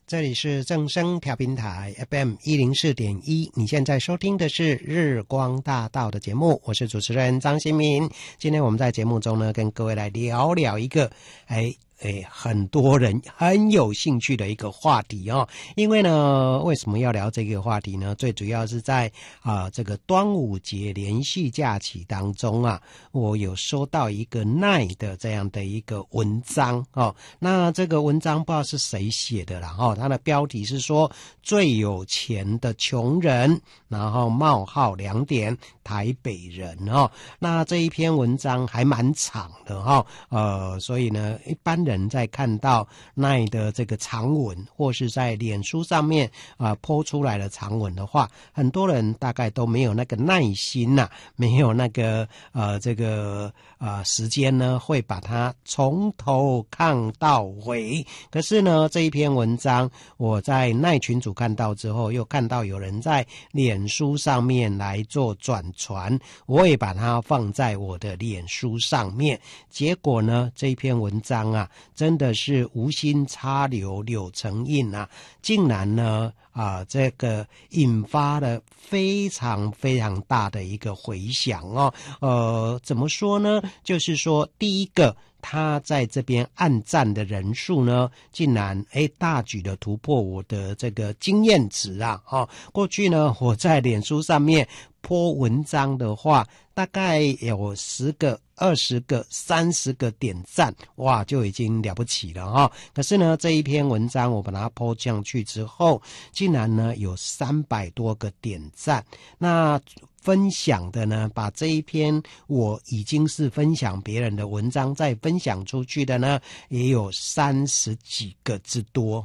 这里是正声调频台 FM104.1， 你现在收听的是日光大道的节目，我是主持人张新民。今天我们在节目中呢，跟各位来聊聊一个很多人很有兴趣的一个话题哦。因为呢，为什么要聊这个话题呢？最主要是在这个端午节连续假期当中啊，我有收到一个奈的这样的一个文章哦。那这个文章不知道是谁写的啦哦，它的标题是说最有钱的穷人，然后冒号2点台北人哦。那这一篇文章还蛮长的哦，所以呢，一般人在看到奈的这个长文，或是在脸书上面po 出来的长文的话，很多人大概都没有那个耐心没有那个时间呢，会把它从头看到尾。可是呢，这一篇文章我在奈群组看到之后，又看到有人在脸书上面来做转传，我也把它放在我的脸书上面。结果呢，这一篇文章真的是无心插柳柳成荫竟然呢这个引发了非常非常大的一个回响哦。怎么说呢？就是说，第一个，他在这边按赞的人数呢，竟然大举的突破我的这个经验值过去呢，我在脸书上面po文章的话，大概有10个、20个、30个点赞，哇，就已经了不起了可是呢，这一篇文章我把它po上去之后，竟然呢有300多个点赞。那分享的呢，把这一篇我已经是分享别人的文章再分享出去的呢，也有30几个之多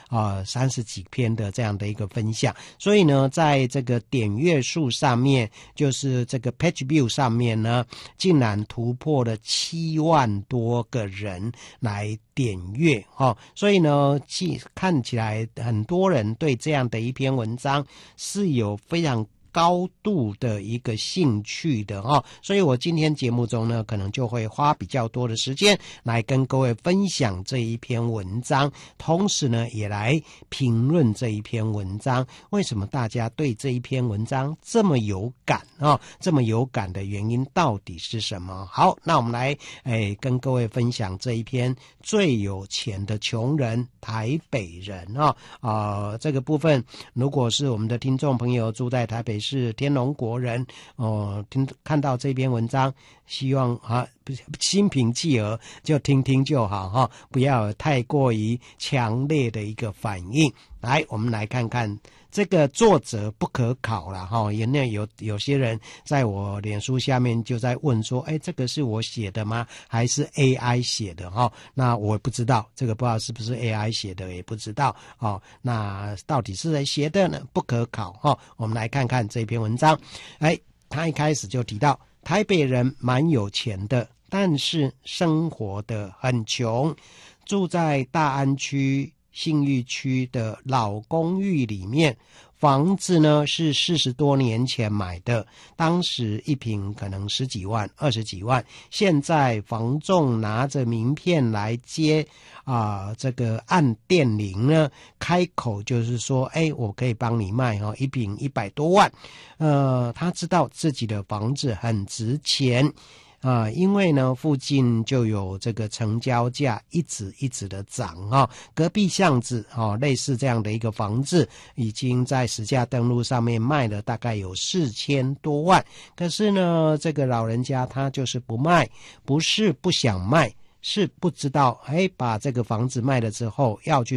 30几篇的这样的一个分享。所以呢，在这个点阅数上面，就是这个 page view 上面呢，竟然突破了7万多个人来点阅所以呢，看起来很多人对这样的一篇文章是有非常高度的一个兴趣的所以我今天节目中呢，可能就会花比较多的时间来跟各位分享这一篇文章，同时呢，也来评论这一篇文章。为什么大家对这一篇文章这么有感这么有感的原因到底是什么？好，那我们来跟各位分享这一篇最有钱的穷人台北人这个部分，如果是我们的听众朋友住在台北是天龙国人看到这篇文章，希望心平气和，就听听就好不要有太过于强烈的一个反应。来，我们来看看这个作者不可考啦有些人在我脸书下面就在问说，这个是我写的吗？还是 AI 写的那我不知道，这个不知道是不是 AI 写的，也不知道那到底是谁写的呢？不可考我们来看看这篇文章。他一开始就提到，台北人蛮有钱的，但是生活的很穷，住在大安区信义区的老公寓里面，房子呢是40多年前买的，当时一坪可能10几万、20几万，现在房仲拿着名片来接这个按电铃呢，开口就是说，我可以帮你卖一坪100多万。他知道自己的房子很值钱。因为呢，附近就有这个成交价一直的涨隔壁巷子类似这样的一个房子，已经在实价登录上面卖了大概有4000多万。可是呢，这个老人家他就是不卖，不是不想卖，是不知道把这个房子卖了之后要去